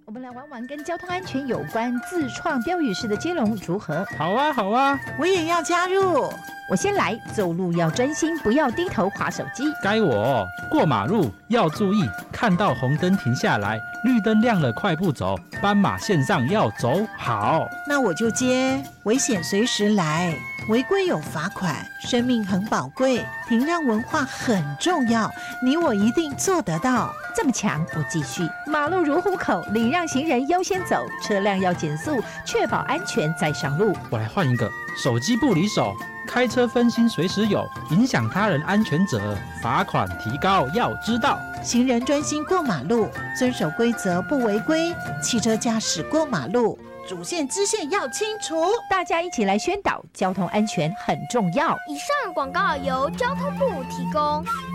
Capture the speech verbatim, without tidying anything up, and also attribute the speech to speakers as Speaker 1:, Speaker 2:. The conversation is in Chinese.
Speaker 1: 我们来玩玩跟交通安全有关自创标语式的接龙如何？
Speaker 2: 好啊，好啊，
Speaker 3: 我也要加入。
Speaker 1: 我先来，走路要专心，不要低头滑手机。
Speaker 2: 该我过马路要注意，看到红灯停下来，绿灯亮了快步走，斑马线上要走好。
Speaker 3: 那我就接，危险随时来，违规有罚款，生命很宝贵，停让文化很重要，你我一定做得到。
Speaker 1: 这么强，我继续。马路如虎口，礼让行人优先走，车辆要减速，确保安全再上路。
Speaker 2: 我来换一个，手机不离手，开车分心随时有，影响他人安全者，罚款提高要知道。
Speaker 3: 行人专心过马路，遵守规则不违规，汽车驾驶过马路，主线支线要清楚。
Speaker 1: 大家一起来宣导，交通安全很重要。
Speaker 4: 以上广告由交通部提供。